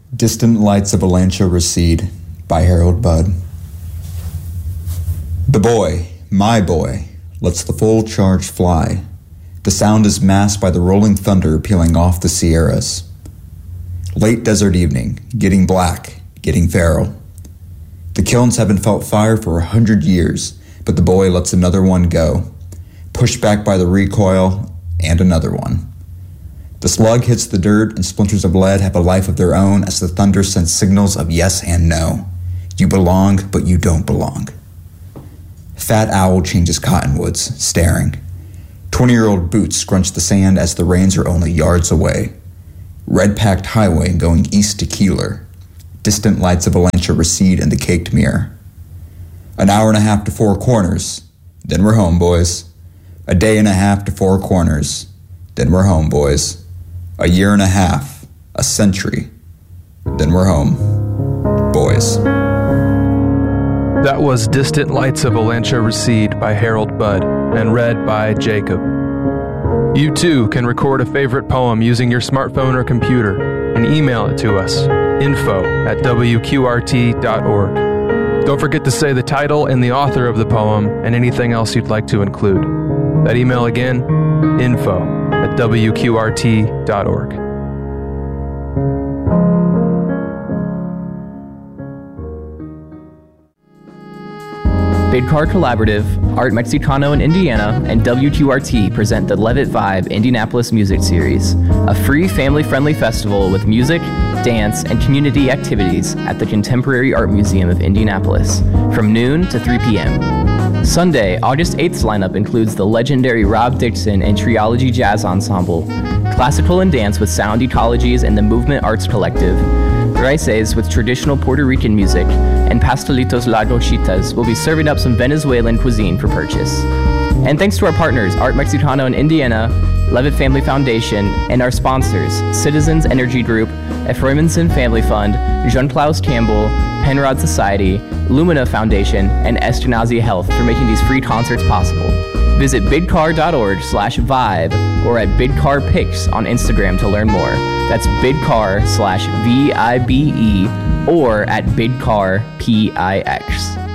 Distant Lights of Valantia Recede by Harold Budd. The boy, my boy, lets the full charge fly. The sound is masked by the rolling thunder peeling off the Sierras. Late desert evening, getting black, getting feral. The kilns haven't felt fire for 100 years, but the boy lets another one go. Pushed back by the recoil, and another one. The slug hits the dirt, and splinters of lead have a life of their own as the thunder sends signals of yes and no. You belong, but you don't belong. Fat Owl changes cottonwoods, staring. 20-year-old boots scrunch the sand as the rains are only yards away. Red-packed highway going east to Keeler. Distant lights of Valantia recede in the caked mirror. An hour and a half to Four Corners, then we're home, boys. A day and a half to Four Corners, then we're home, boys. A year and a half, a century, then we're home, boys. That was Distant Lights of Valantia Recede by Harold Budd and read by Jacob. You too can record a favorite poem using your smartphone or computer and email it to us, info@wqrt.org. Don't forget to say the title and the author of the poem and anything else you'd like to include. That email again, info@wqrt.org. Bidcar Collaborative, Art Mexicano in Indiana, and WQRT present the Levitt Vibe Indianapolis Music Series, a free family-friendly festival with music, dance, and community activities at the Contemporary Art Museum of Indianapolis from noon to 3 p.m. Sunday, August 8th's lineup includes the legendary Rob Dixon and Triology Jazz Ensemble, classical and dance with Sound Ecologies and the Movement Arts Collective, Raices with traditional Puerto Rican music, and Pastelitos La Rochitas will be serving up some Venezuelan cuisine for purchase. And thanks to our partners, Art Mexicano in Indiana, Levitt Family Foundation, and our sponsors, Citizens Energy Group, Ephraimson Family Fund, Jean-Claude Campbell, Penrod Society, Lumina Foundation, and Eskenazi Health for making these free concerts possible. Visit bidcar.org/vibe or at bidcarpics on Instagram to learn more. That's bidcar/VIBE or at bidcarpix.